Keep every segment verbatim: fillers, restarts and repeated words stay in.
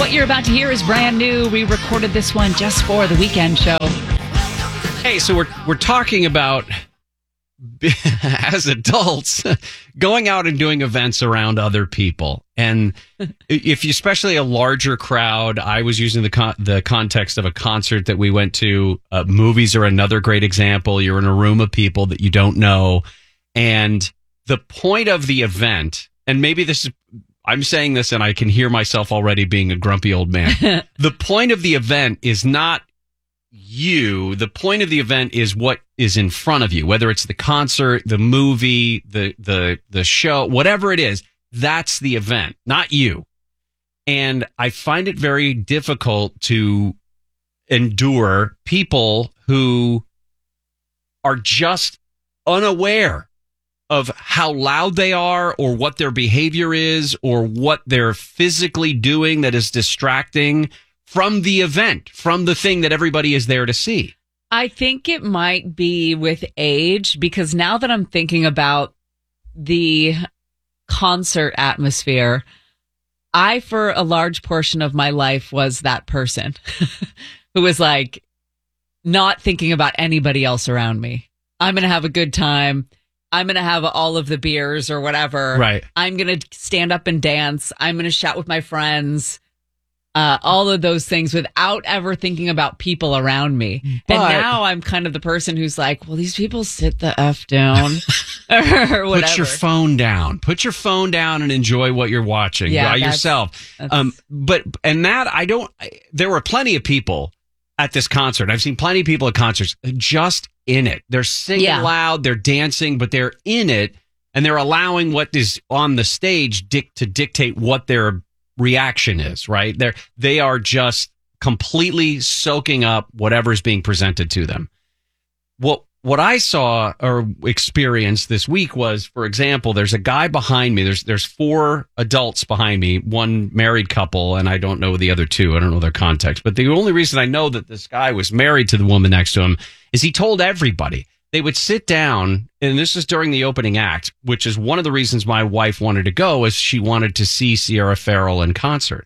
What you're about to hear is brand new. We recorded this one just for the weekend show. Hey, so we're we're talking about as adults going out and doing events around other people, and if you, especially a larger crowd. I was using the con- the context of a concert that we went to. Uh, movies are another great example. You're in a room of people that you don't know, and the point of the event, and maybe this is. I'm saying this and I can hear myself already being a grumpy old man. The point of the event is not you. The point of the event is what is in front of you, whether it's the concert, the movie, the, the, the show, whatever it is, that's the event, not you. And I find it very difficult to endure people who are just unaware of how loud they are or what their behavior is or what they're physically doing that is distracting from the event, from the thing that everybody is there to see. I think it might be with age, because now that I'm thinking about the concert atmosphere, I, for a large portion of my life, was that person who was like not thinking about anybody else around me. I'm going to have a good time. I'm going to have all of the beers or whatever. Right. I'm going to stand up and dance. I'm going to shout with my friends. Uh, all of those things without ever thinking about people around me. But, and now I'm kind of the person who's like, well, these people sit the F down or whatever. Put your phone down. Put your phone down and enjoy what you're watching yeah, by that's, yourself. That's... Um, but, and that I don't, there were plenty of people at this concert. I've seen plenty of people at concerts just in it. They're singing yeah. loud, they're dancing, but they're in it, and they're allowing what is on the stage dic- to dictate what their reaction is, right? They're, they are just completely soaking up whatever is being presented to them. What what I saw or experienced this week was, for example, there's a guy behind me. There's there's four adults behind me, one married couple, and I don't know the other two. I don't know their context. But the only reason I know that this guy was married to the woman next to him is he told everybody. They would sit down, and this is during the opening act, which is one of the reasons my wife wanted to go, is she wanted to see Sierra Farrell in concert.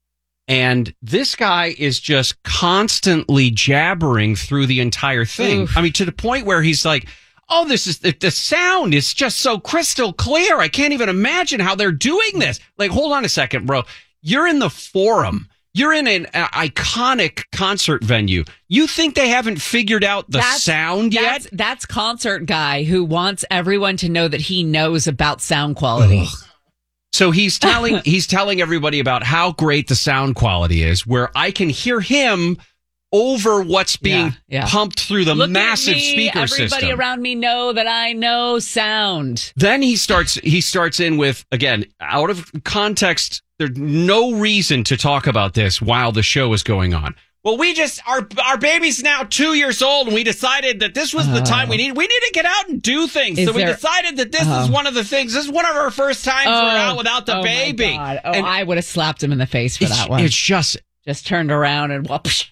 And this guy is just constantly jabbering through the entire thing. Oof. I mean, to the point where he's like, oh, this is the, the sound is just so crystal clear. I can't even imagine how they're doing this. Like, hold on a second, bro. You're in the Forum. You're in an uh, iconic concert venue. You think they haven't figured out the that's, sound yet? That's, that's concert guy who wants everyone to know that he knows about sound quality. Ugh. So he's telling he's telling everybody about how great the sound quality is, where I can hear him over what's being yeah, yeah. pumped through the Look massive at me, speaker everybody system. Everybody around me know that I know sound. Then he starts he starts in with, again, out of context. There's no reason to talk about this while the show is going on. Well, we just, our our baby's now two years old, and we decided that this was the uh, time we need. We need to get out and do things. So we there, decided that this uh, is one of the things. This is one of our first times oh, we're out without the oh baby. My God. Oh, and I would have slapped him in the face for that one. It's just, just turned around and whoosh.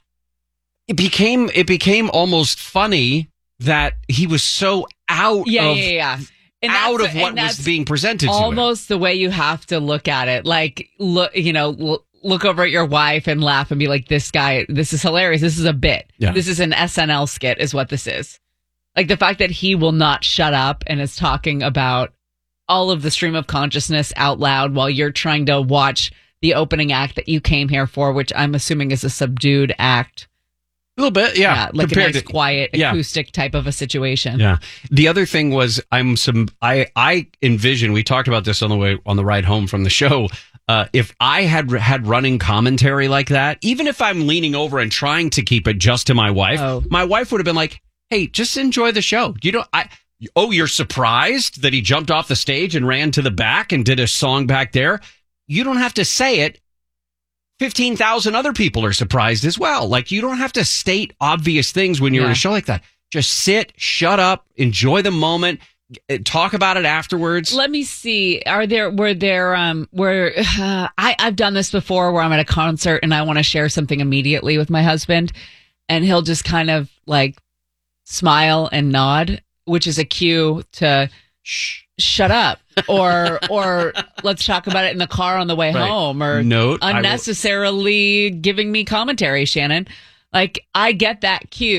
It became, it became almost funny that he was so out yeah, of, yeah, yeah. And out of what was being presented to him. Almost the way you have to look at it. Like, look, you know, look, look over at your wife and laugh and be like, this guy, this is hilarious. This is a bit. Yeah. This is an S N L skit is what this is. Like the fact that he will not shut up and is talking about all of the stream of consciousness out loud while you're trying to watch the opening act that you came here for, which I'm assuming is a subdued act. A little bit, yeah. yeah like Compared a nice, to, quiet, yeah. acoustic type of a situation. Yeah. The other thing was, I'm some. I I envision. We talked about this on the way on the ride home from the show. Uh, if I had had running commentary like that, even if I'm leaning over and trying to keep it just to my wife, oh. my wife would have been like, "Hey, just enjoy the show." You know, I. Oh, you're surprised that he jumped off the stage and ran to the back and did a song back there? You don't have to say it. fifteen thousand other people are surprised as well. Like, you don't have to state obvious things when you're yeah. in a show like that. Just sit, shut up, enjoy the moment, talk about it afterwards. Let me see. Are there, were there, um, where, uh, I, I've done this before where I'm at a concert and I want to share something immediately with my husband, and he'll just kind of like smile and nod, which is a cue to shh. shut up, or or let's talk about it in the car on the way right. home, or Note, unnecessarily giving me commentary, Shannon. Like, I get that cue.